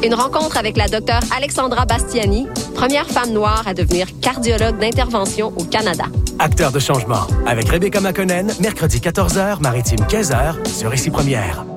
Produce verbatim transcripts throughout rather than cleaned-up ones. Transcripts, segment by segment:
Une rencontre avec la docteure Alexandra Bastiani, première femme noire à devenir cardiologue d'intervention au Canada. Acteur de changement, avec Rebecca McConnell, mercredi quatorze heures, Maritime quinze heures, sur Ici Première.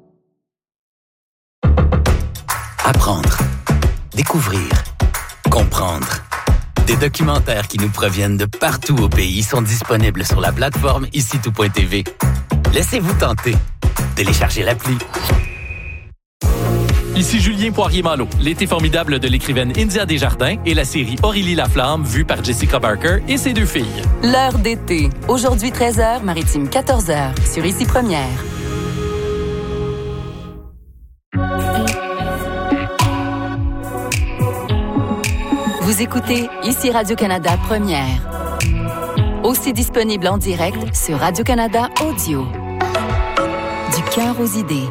Apprendre, découvrir, comprendre. Des documentaires qui nous proviennent de partout au pays sont disponibles sur la plateforme ici tout point t v. Laissez-vous tenter. Téléchargez l'appli. Ici Julien Poirier-Malo, l'été formidable de l'écrivaine India Desjardins et la série Aurélie Laflamme, vue par Jessica Barker et ses deux filles. L'heure d'été. Aujourd'hui treize heures, Maritime quatorze heures, sur Ici Première. Vous écoutez Ici Radio-Canada Première. Aussi disponible en direct sur Radio-Canada Audio. Du cœur aux idées.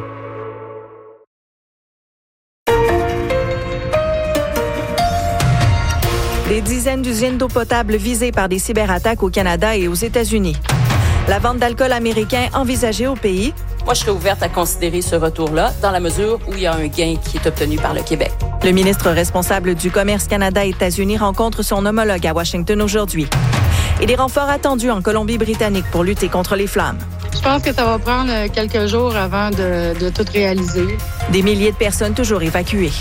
Des dizaines d'usines d'eau potable visées par des cyberattaques au Canada et aux États-Unis. La vente d'alcool américain envisagée au pays. Moi, je serais ouverte à considérer ce retour-là dans la mesure où il y a un gain qui est obtenu par le Québec. Le ministre responsable du commerce Canada-États-Unis rencontre son homologue à Washington aujourd'hui. Et des renforts attendus en Colombie-Britannique pour lutter contre les flammes. Je pense que ça va prendre quelques jours avant de, de tout réaliser. Des milliers de personnes toujours évacuées.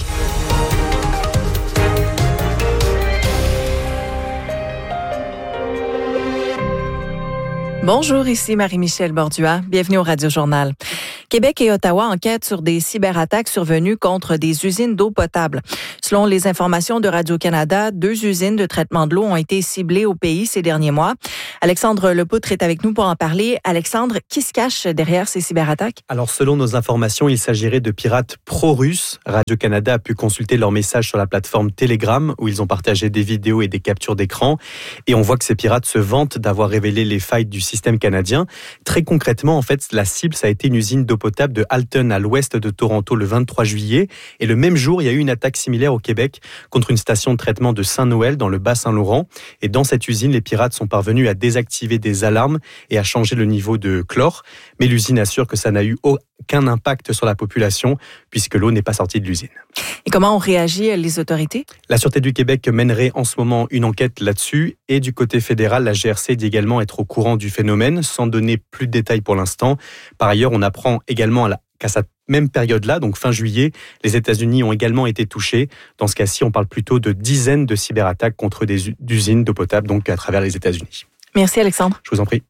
Bonjour, ici Marie-Michel Bordua. Bienvenue au Radio-Journal. Québec et Ottawa enquêtent sur des cyberattaques survenues contre des usines d'eau potable. Selon les informations de Radio-Canada, deux usines de traitement de l'eau ont été ciblées au pays ces derniers mois. Alexandre Lepoutre est avec nous pour en parler. Alexandre, qui se cache derrière ces cyberattaques? Alors, selon nos informations, il s'agirait de pirates pro-russes. Radio-Canada a pu consulter leurs messages sur la plateforme Telegram, où ils ont partagé des vidéos et des captures d'écran. Et on voit que ces pirates se vantent d'avoir révélé les failles du système canadien. Très concrètement, en fait, la cible, ça a été une usine d'eau potable de Halton, à l'ouest de Toronto, le vingt-trois juillet. Et le même jour, il y a eu une attaque similaire au Québec contre une station de traitement de Saint-Noël, dans le Bas-Saint-Laurent. Et dans cette usine, les pirates sont parvenus à désactiver des alarmes et à changer le niveau de chlore. Mais l'usine assure que ça n'a eu aucun impact sur la population, puisque l'eau n'est pas sortie de l'usine. Et comment ont réagi les autorités? La Sûreté du Québec mènerait en ce moment une enquête là-dessus. Et du côté fédéral, la G R C dit également être au courant du phénomène, sans donner plus de détails pour l'instant. Par ailleurs, on apprend également à la, qu'à cette même période-là, donc fin juillet, les États-Unis ont également été touchés. Dans ce cas-ci, on parle plutôt de dizaines de cyberattaques contre des usines d'eau potable, donc à travers les États-Unis. Merci Alexandre. Je vous en prie.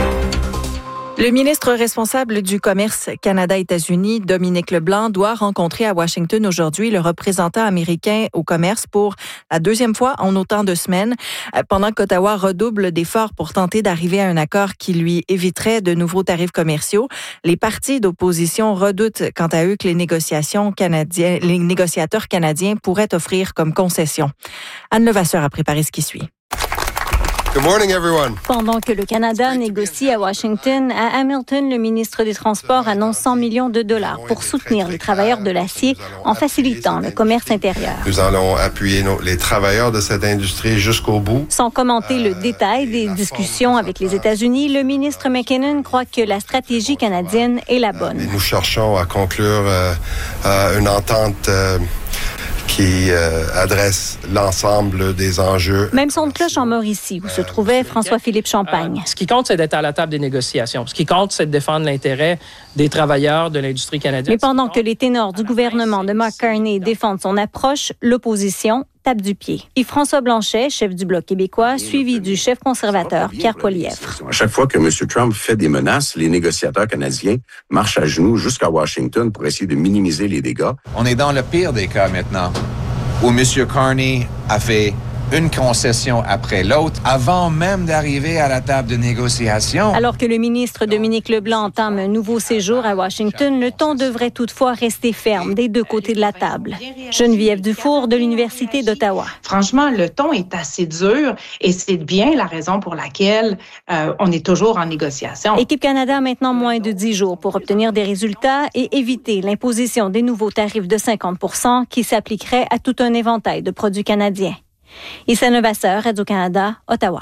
Le ministre responsable du commerce Canada-États-Unis, Dominique Leblanc, doit rencontrer à Washington aujourd'hui le représentant américain au commerce pour la deuxième fois en autant de semaines, pendant qu'Ottawa redouble d'efforts pour tenter d'arriver à un accord qui lui éviterait de nouveaux tarifs commerciaux. Les partis d'opposition redoutent quant à eux que les négociations canadiens, les négociateurs canadiens pourraient offrir comme concession. Anne Levasseur a préparé ce qui suit. Good morning, everyone. Pendant que le Canada négocie à Washington, à Hamilton, le ministre des Transports annonce cent millions de dollars pour soutenir les travailleurs de l'acier en facilitant le commerce intérieur. Nous allons appuyer nos, les travailleurs de cette industrie jusqu'au bout. Sans commenter le détail des discussions avec les États-Unis, le ministre McKinnon croit que la stratégie canadienne est la bonne. Nous cherchons à conclure euh, euh, une entente euh, qui euh, adresse l'ensemble des enjeux. Même son de cloche en Mauricie, où se trouvait François-Philippe Champagne. Euh, ce qui compte, c'est d'être à la table des négociations. Ce qui compte, c'est de défendre l'intérêt des travailleurs de l'industrie canadienne. Mais pendant que les ténors du gouvernement de Mark Carney défendent son approche, l'opposition tape du pied. Et François Blanchet, chef du Bloc québécois, suivi du chef conservateur Pierre Poilievre. À chaque fois que M. Trump fait des menaces, les négociateurs canadiens marchent à genoux jusqu'à Washington pour essayer de minimiser les dégâts. On est dans le pire des cas maintenant, où M. Carney a fait une concession après l'autre, avant même d'arriver à la table de négociation. Alors que le ministre Dominique Leblanc entame un nouveau séjour à Washington, le ton devrait toutefois rester ferme des deux côtés de la table. Geneviève Dufour de l'Université d'Ottawa. Franchement, le ton est assez dur et c'est bien la raison pour laquelle euh, on est toujours en négociation. Équipe Canada a maintenant moins de dix jours pour obtenir des résultats et éviter l'imposition des nouveaux tarifs de cinquante pour cent qui s'appliqueraient à tout un éventail de produits canadiens. Issa Levasseur, Radio-Canada, Ottawa.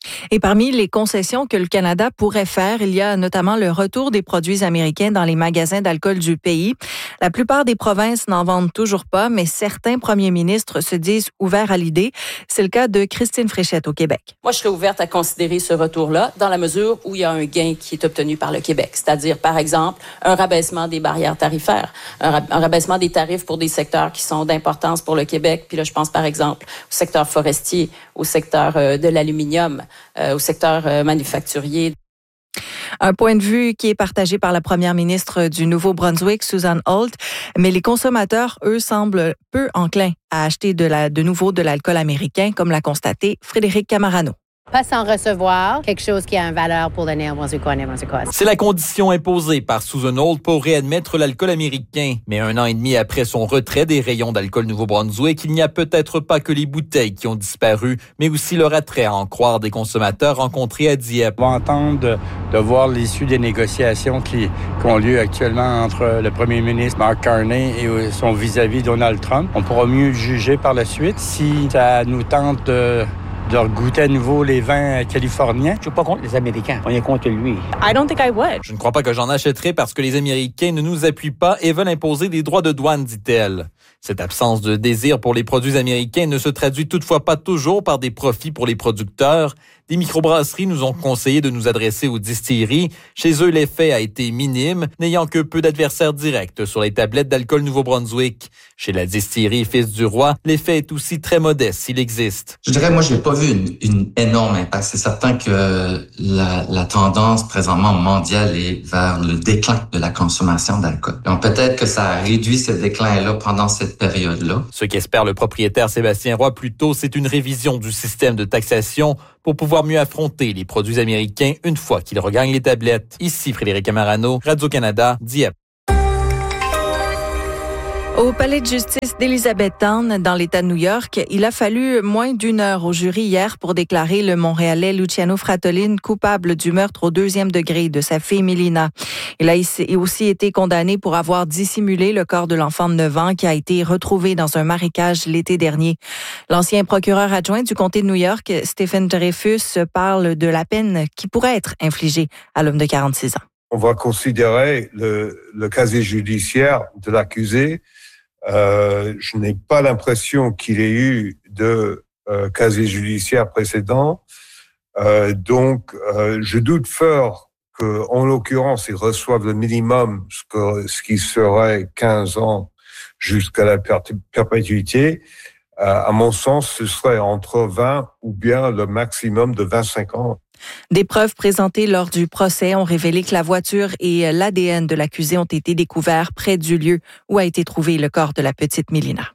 Et parmi les concessions que le Canada pourrait faire, il y a notamment le retour des produits américains dans les magasins d'alcool du pays. La plupart des provinces n'en vendent toujours pas, mais certains premiers ministres se disent ouverts à l'idée. C'est le cas de Christine Fréchette au Québec. Moi, je serais ouverte à considérer ce retour-là dans la mesure où il y a un gain qui est obtenu par le Québec. C'est-à-dire, par exemple, un rabaissement des barrières tarifaires, un, rab- un rabaissement des tarifs pour des secteurs qui sont d'importance pour le Québec. Puis là, je pense par exemple au secteur forestier, au secteur euh, de l'aluminium, euh, au secteur euh, manufacturier. Un point de vue qui est partagé par la première ministre du Nouveau-Brunswick, Susan Holt, mais les consommateurs, eux, semblent peu enclins à acheter de, la, de nouveau de l'alcool américain, comme l'a constaté Frédéric Camarano. Pas sans recevoir quelque chose qui a une valeur pour le Néo-Brunswickois, Néo-Brunswickois. C'est la condition imposée par Susan Holt pour réadmettre l'alcool américain. Mais un an et demi après son retrait des rayons d'alcool Nouveau-Brunswick, il n'y a peut-être pas que les bouteilles qui ont disparu, mais aussi leur attrait à en croire des consommateurs rencontrés à Dieppe. On va entendre de, de voir l'issue des négociations qui, qui ont lieu actuellement entre le premier ministre Mark Carney et son vis-à-vis Donald Trump. On pourra mieux juger par la suite si ça nous tente de... de goûter à nouveau les vins californiens. Je suis pas contre les Américains, on est contre lui. I don't think I would. Je ne crois pas que j'en achèterai parce que les Américains ne nous appuient pas et veulent imposer des droits de douane, dit-elle. Cette absence de désir pour les produits américains ne se traduit toutefois pas toujours par des profits pour les producteurs. Des microbrasseries nous ont conseillé de nous adresser aux distilleries. Chez eux, l'effet a été minime, n'ayant que peu d'adversaires directs sur les tablettes d'alcool Nouveau-Brunswick. Chez la distillerie Fils du Roi, l'effet est aussi très modeste s'il existe. Je dirais, moi, j'ai pas vu une, une énorme impact. C'est certain que la, la tendance présentement mondiale est vers le déclin de la consommation d'alcool. Donc, peut-être que ça a réduit ce déclin-là pendant cette période-là. Ce qu'espère le propriétaire Sébastien Roy plutôt, c'est une révision du système de taxation pour pouvoir mieux affronter les produits américains une fois qu'ils regagnent les tablettes. Ici Frédéric Camarano, Radio-Canada, Dieppe. Au palais de justice d'Elizabethtown, dans l'État de New York, il a fallu moins d'une heure au jury hier pour déclarer le Montréalais Luciano Fratellin coupable du meurtre au deuxième degré de sa fille Melina. Il a aussi été condamné pour avoir dissimulé le corps de l'enfant de neuf ans qui a été retrouvé dans un marécage l'été dernier. L'ancien procureur adjoint du comté de New York, Stephen Dreyfus, parle de la peine qui pourrait être infligée à l'homme de quarante-six ans. On va considérer le, le casier judiciaire de l'accusé. Euh, je n'ai pas l'impression qu'il ait eu de euh, casier judiciaire précédent. Euh, donc, euh, je doute fort qu'en l'occurrence, il reçoive le minimum, ce, que, ce qui serait quinze ans jusqu'à la per- perpétuité. Euh, à mon sens, ce serait entre vingt ou bien le maximum de vingt-cinq ans. Des preuves présentées lors du procès ont révélé que la voiture et l'A D N de l'accusé ont été découverts près du lieu où a été trouvé le corps de la petite Melina.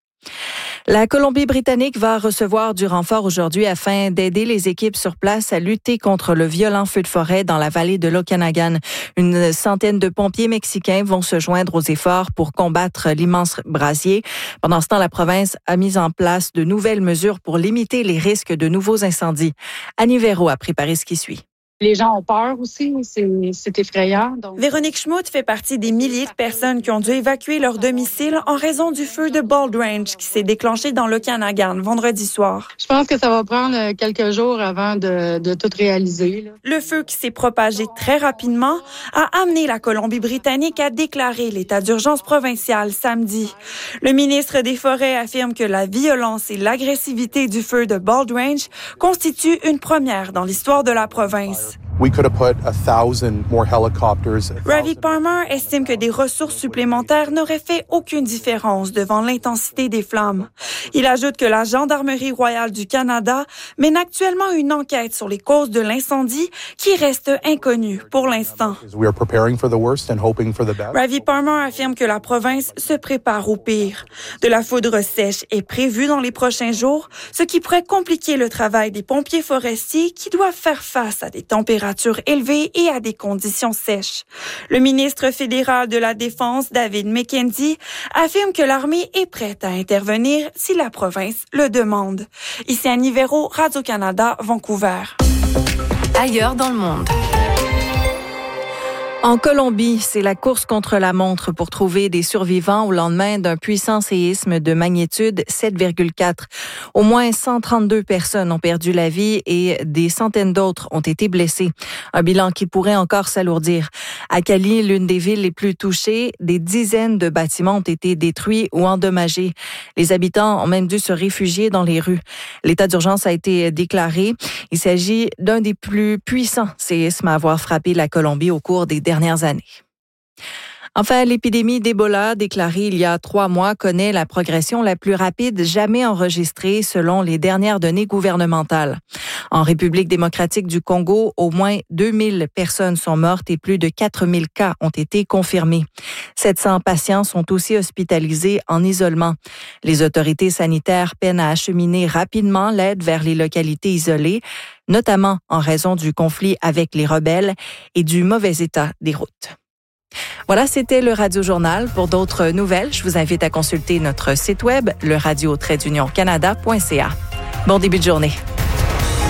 La Colombie-Britannique va recevoir du renfort aujourd'hui afin d'aider les équipes sur place à lutter contre le violent feu de forêt dans la vallée de l'Okanagan. Une centaine de pompiers mexicains vont se joindre aux efforts pour combattre l'immense brasier. Pendant ce temps, la province a mis en place de nouvelles mesures pour limiter les risques de nouveaux incendies. Annie Véro a préparé ce qui suit. Les gens ont peur aussi, c'est, c'est effrayant. Donc... Véronique Schmutt fait partie des milliers de personnes qui ont dû évacuer leur domicile en raison du feu de Bald Range qui s'est déclenché dans l'Okanagan vendredi soir. Je pense que ça va prendre quelques jours avant de, de tout réaliser. Là. Le feu qui s'est propagé très rapidement a amené la Colombie-Britannique à déclarer l'état d'urgence provincial samedi. Le ministre des Forêts affirme que la violence et l'agressivité du feu de Bald Range constituent une première dans l'histoire de la province. We could have put a thousand more helicopters. Ravi Palmer estime que des ressources supplémentaires n'auraient fait aucune différence devant l'intensité des flammes. Il ajoute que la Gendarmerie royale du Canada mène actuellement une enquête sur les causes de l'incendie qui reste inconnue pour l'instant. We are preparing for the worst and hoping for the best. Ravi Palmer affirme que la province se prépare au pire. De la foudre sèche est prévue dans les prochains jours, ce qui pourrait compliquer le travail des pompiers forestiers qui doivent faire face à des températures élevées et à des conditions sèches. Le ministre fédéral de la Défense, David McKenzie, affirme que l'armée est prête à intervenir si la province le demande. Ici Annie Véro, Radio-Canada, Vancouver. Ailleurs dans le monde. En Colombie, c'est la course contre la montre pour trouver des survivants au lendemain d'un puissant séisme de magnitude sept virgule quatre. Au moins cent trente-deux personnes ont perdu la vie et des centaines d'autres ont été blessées. Un bilan qui pourrait encore s'alourdir. À Cali, l'une des villes les plus touchées, des dizaines de bâtiments ont été détruits ou endommagés. Les habitants ont même dû se réfugier dans les rues. L'état d'urgence a été déclaré. Il s'agit d'un des plus puissants séismes à avoir frappé la Colombie au cours des dernières années. Enfin, l'épidémie d'Ebola déclarée il y a trois mois connaît la progression la plus rapide jamais enregistrée selon les dernières données gouvernementales. En République démocratique du Congo, au moins deux mille personnes sont mortes et plus de quatre mille cas ont été confirmés. sept cents patients sont aussi hospitalisés en isolement. Les autorités sanitaires peinent à acheminer rapidement l'aide vers les localités isolées, notamment en raison du conflit avec les rebelles et du mauvais état des routes. Voilà, c'était le Radio Journal. Pour d'autres nouvelles, je vous invite à consulter notre site web, le radio tiret d'union canada point c a. Bon début de journée.